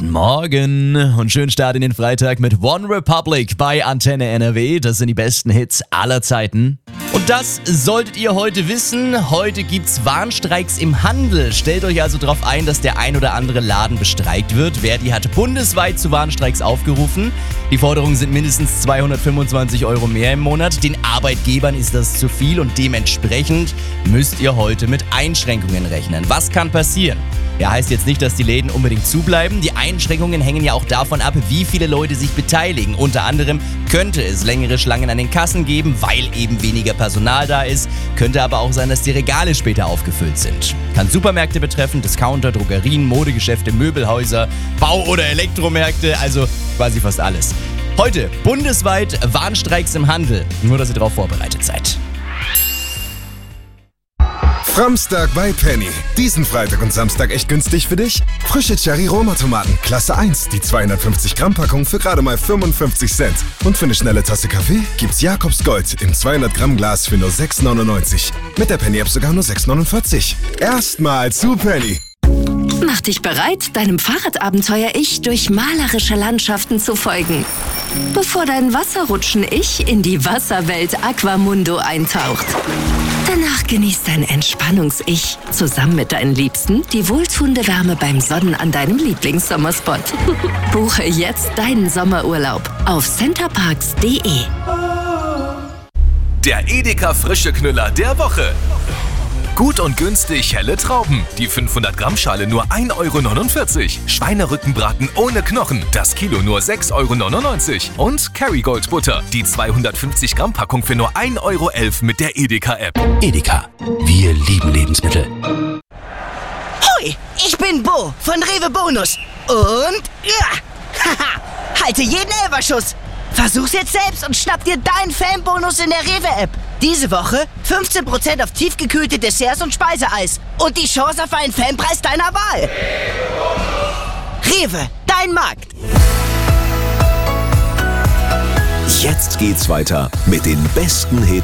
Guten Morgen und schönen Start in den Freitag mit One Republic bei Antenne NRW. Das sind die besten Hits aller Zeiten. Und das solltet ihr heute wissen. Heute gibt's Warnstreiks im Handel. Stellt euch also darauf ein, dass der ein oder andere Laden bestreikt wird. Verdi hat bundesweit zu Warnstreiks aufgerufen. Die Forderungen sind mindestens 225 € mehr im Monat. Den Arbeitgebern ist das zu viel und dementsprechend müsst ihr heute mit Einschränkungen rechnen. Was kann passieren? Ja, heißt jetzt nicht, dass die Läden unbedingt zubleiben. Die Einschränkungen hängen ja auch davon ab, wie viele Leute sich beteiligen. Unter anderem könnte es längere Schlangen an den Kassen geben, weil eben weniger Personal da ist. Könnte aber auch sein, dass die Regale später aufgefüllt sind. Kann Supermärkte betreffen, Discounter, Drogerien, Modegeschäfte, Möbelhäuser, Bau- oder Elektromärkte, also quasi fast alles. Heute bundesweit Warnstreiks im Handel. Nur, dass ihr darauf vorbereitet seid. Framstag bei Penny. Diesen Freitag und Samstag echt günstig für dich? Frische Cherry-Roma-Tomaten, Klasse 1, die 250 Gramm Packung für gerade mal 55 Cent. Und für eine schnelle Tasse Kaffee gibt's Jakobs Gold im 200 Gramm Glas für nur 6,99. Mit der Penny-App sogar nur 6,49. Erstmal zu Penny. Mach dich bereit, deinem Fahrradabenteuer-Ich durch malerische Landschaften zu folgen. Bevor dein Wasserrutschen-Ich in die Wasserwelt Aquamundo eintaucht. Danach genießt dein Entspannungs-Ich zusammen mit deinen Liebsten die wohltuende Wärme beim Sonnen an deinem Lieblingssommerspot. Buche jetzt deinen Sommerurlaub auf centerparks.de. Der Edeka Frische Knüller der Woche. Gut und günstig helle Trauben. Die 500 Gramm Schale nur 1,49 €. Schweinerückenbraten ohne Knochen. Das Kilo nur 6,99 € Und Kerrygold Butter. Die 250 Gramm Packung für nur 1,11 € mit der Edeka App. Edeka, wir lieben Lebensmittel. Hoi, ich bin Bo von Rewe Bonus. Und haha, halte jeden Elferschuss. Versuch's jetzt selbst und schnapp dir deinen Fanbonus in der Rewe-App. Diese Woche 15% auf tiefgekühlte Desserts und Speiseeis. Und die Chance auf einen Fanpreis deiner Wahl. Rewe, dein Markt. Jetzt geht's weiter mit den besten Hits